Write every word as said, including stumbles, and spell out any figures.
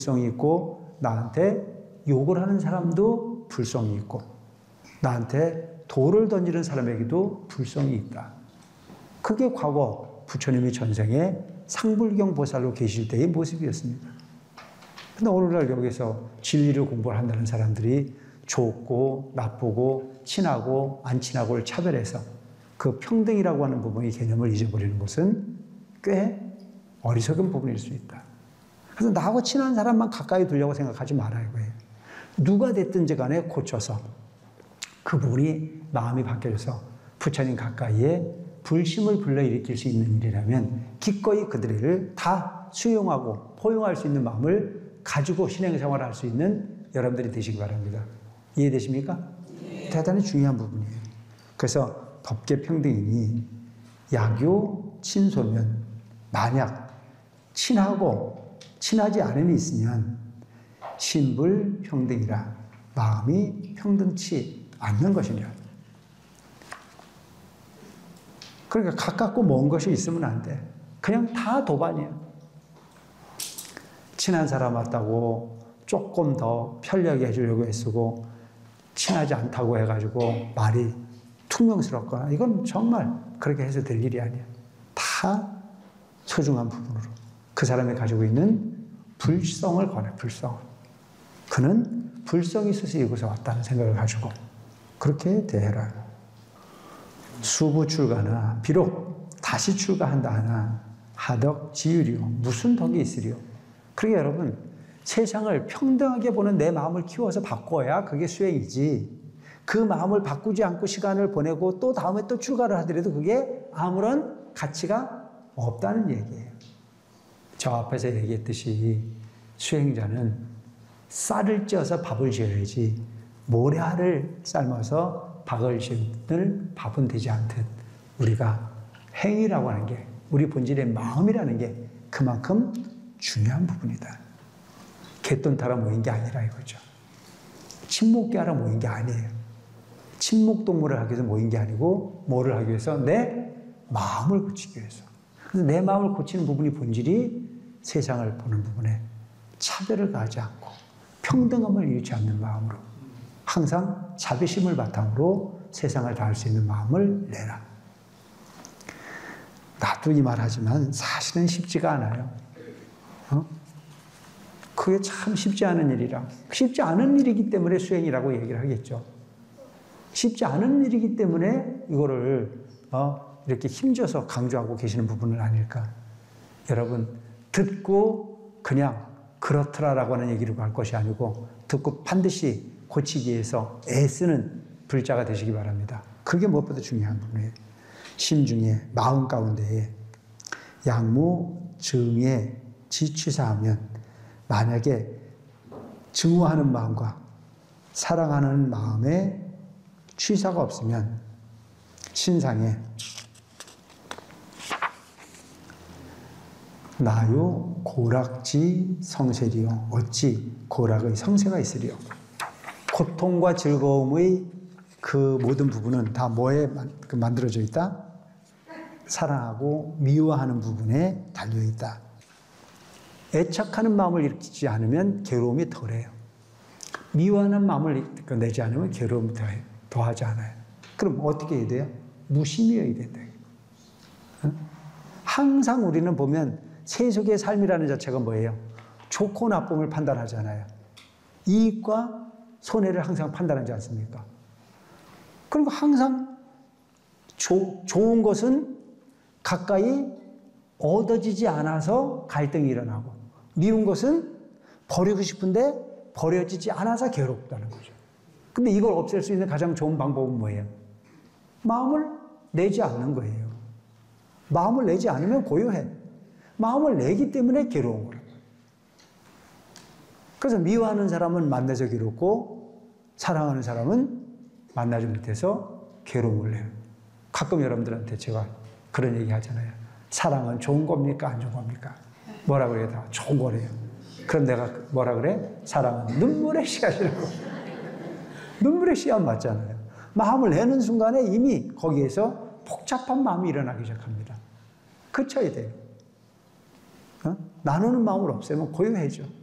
불성이 있고, 나한테 욕을 하는 사람도 불성이 있고, 나한테 돌을 던지는 사람에게도 불성이 있다. 그게 과거 부처님이 전생에 상불경 보살로 계실 때의 모습이었습니다. 근데 오늘날 여기서 진리를 공부를 한다는 사람들이 좋고 나쁘고 친하고 안 친하고를 차별해서 그 평등이라고 하는 부분의 개념을 잊어버리는 것은 꽤 어리석은 부분일 수 있다. 그래서 나하고 친한 사람만 가까이 두려고 생각하지 말아요. 누가 됐든지 간에 고쳐서 그분이 마음이 바뀌어서 부처님 가까이에 불심을 불러일으킬 수 있는 일이라면 기꺼이 그들을 다 수용하고 포용할 수 있는 마음을 가지고 신행생활을 할 수 있는 여러분들이 되시기 바랍니다. 이해되십니까? 네. 대단히 중요한 부분이에요. 그래서 법계평등이니 약요 친소면, 만약 친하고 친하지 않음이 있으면 신불평등이라, 마음이 평등치 않는 것이냐. 그러니까 가깝고 먼 것이 있으면 안 돼. 그냥 다 도반이야. 친한 사람 같다고 조금 더 편리하게 해주려고 애쓰고 친하지 않다고 해가지고 말이 퉁명스럽거나, 이건 정말 그렇게 해서 될 일이 아니야. 다 소중한 부분으로 그 사람이 가지고 있는 불성을 권해. 불성. 그는 불성이 있어서 이곳에 왔다는 생각을 가지고 그렇게 대해라. 수부 출가나, 비록 다시 출가한다 하나 하덕 지유리요, 무슨 덕이 있으리요. 그러게 여러분, 세상을 평등하게 보는 내 마음을 키워서 바꿔야 그게 수행이지, 그 마음을 바꾸지 않고 시간을 보내고 또 다음에 또 출가를 하더라도 그게 아무런 가치가 없다는 얘기예요. 저 앞에서 얘기했듯이 수행자는 쌀을 쪄서 밥을 지어야지 모래알을 삶아서 밥을 지을 밥은 되지 않듯, 우리가 행위라고 하는 게, 우리 본질의 마음이라는 게 그만큼 중요한 부분이다. 개돈 타러 모인 게 아니라 이거죠. 친목계 하러 모인 게 아니에요. 친목동물을 하기 위해서 모인 게 아니고 뭐를 하기 위해서? 내 마음을 고치기 위해서. 그래서 내 마음을 고치는 부분이 본질이 세상을 보는 부분에 차별을 가하지 않고 평등함을 잃지 않는 마음으로 항상 자비심을 바탕으로 세상을 다할 수 있는 마음을 내라. 나도 이 말 하지만 사실은 쉽지가 않아요. 어? 그게 참 쉽지 않은 일이라. 쉽지 않은 일이기 때문에 수행이라고 얘기를 하겠죠. 쉽지 않은 일이기 때문에 이거를 어, 이렇게 힘줘서 강조하고 계시는 부분은 아닐까. 여러분, 듣고 그냥 그렇더라라고 하는 얘기를 할 것이 아니고 듣고 반드시 고치기 위해서 애쓰는 불자가 되시기 바랍니다. 그게 무엇보다 중요한 부분이에요. 심중에, 마음 가운데에 양무 증에 지취사하면, 만약에 증오하는 마음과 사랑하는 마음에 취사가 없으면 신상에 나요 고락지 성세리요, 어찌 고락의 성세가 있으리요. 고통과 즐거움의 그 모든 부분은 다 뭐에 만들어져 있다? 사랑하고 미워하는 부분에 달려있다. 애착하는 마음을 일으키지 않으면 괴로움이 덜해요. 미워하는 마음을 내지 않으면 괴로움이 더해요. 더하지 않아요. 그럼 어떻게 해야 돼요? 무심이어야 된다. 항상 우리는 보면 세속의 삶이라는 자체가 뭐예요? 좋고 나쁨을 판단하잖아요. 이익과 손해를 항상 판단하지 않습니까? 그리고 항상 조, 좋은 것은 가까이 얻어지지 않아서 갈등이 일어나고, 미운 것은 버리고 싶은데 버려지지 않아서 괴롭다는 거죠. 근데 이걸 없앨 수 있는 가장 좋은 방법은 뭐예요? 마음을 내지 않는 거예요. 마음을 내지 않으면 고요해. 마음을 내기 때문에 괴로운 거예요. 그래서 미워하는 사람은 만나서 괴롭고 사랑하는 사람은 만나지 못해서 괴로움을 내요. 가끔 여러분들한테 제가 그런 얘기 하잖아요. 사랑은 좋은 겁니까? 안 좋은 겁니까? 뭐라 그래요? 다 좋은 거래요. 그럼 내가 뭐라 그래? 사랑은 눈물의 씨앗이라고. 눈물의 씨앗 맞잖아요. 마음을 내는 순간에 이미 거기에서 복잡한 마음이 일어나기 시작합니다. 그쳐야 돼요. 어? 나누는 마음을 없애면 고요해져.